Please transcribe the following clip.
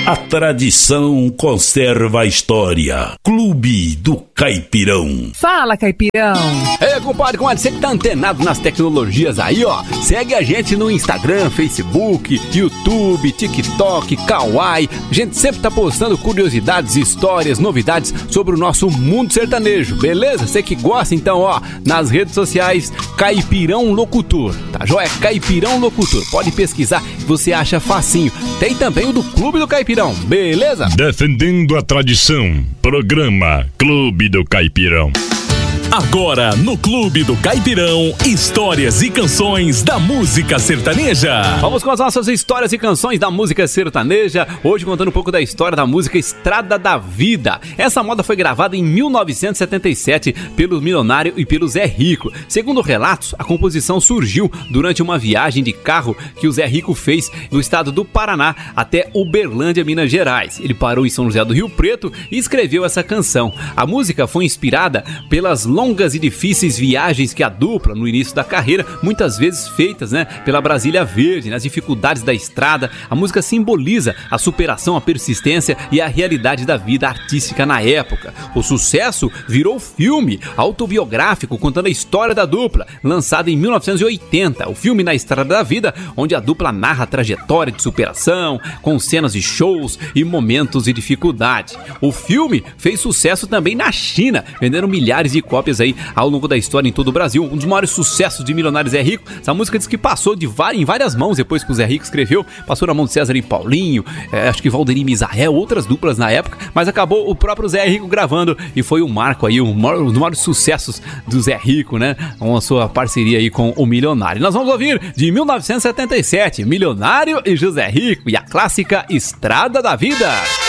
A tradição conserva a história. Clube do Caipirão. Fala, Caipirão. Compadre, você que tá antenado nas tecnologias aí, ó. Segue a gente no Instagram, Facebook, YouTube, TikTok, Kawaii. A gente sempre tá postando curiosidades, histórias, novidades sobre o nosso mundo sertanejo, beleza? Você que gosta, então, ó, nas redes sociais, Caipirão Locutor, tá joia? Caipirão Locutor. Pode pesquisar, você acha facinho. Tem também o do Clube do Caipirão, beleza? Defendendo a tradição, programa Clube do Caipirão. Agora, no Clube do Caipirão, histórias e canções da música sertaneja. Vamos com as nossas histórias e canções da música sertaneja. Hoje contando um pouco da história da música Estrada da Vida. Essa moda foi gravada em 1977 pelo Milionário e pelo Zé Rico. Segundo relatos, a composição surgiu durante uma viagem de carro que o Zé Rico fez no estado do Paraná até Uberlândia, Minas Gerais. Ele parou em São José do Rio Preto e escreveu essa canção. A música foi inspirada pelas longas e difíceis viagens que a dupla, no início da carreira, muitas vezes feitas, pela Brasília Verde, nas dificuldades da estrada. A música simboliza a superação, a persistência e a realidade da vida artística na época. O sucesso virou filme autobiográfico contando a história da dupla, lançado em 1980. O filme Na Estrada da Vida, onde a dupla narra a trajetória de superação, com cenas de shows e momentos de dificuldade. O filme fez sucesso também na China, vendendo milhares de cópias aí ao longo da história em todo o Brasil. Um dos maiores sucessos de Milionário Zé Rico. Essa música diz que passou em várias mãos depois que o Zé Rico escreveu. Passou na mão de César e Paulinho, acho que Valdeir e Misael, outras duplas na época, mas acabou o próprio Zé Rico gravando e foi um marco aí, um dos maiores sucessos do Zé Rico, com a sua parceria aí com o Milionário. Nós vamos ouvir de 1977, Milionário e José Rico e a clássica Estrada da Vida.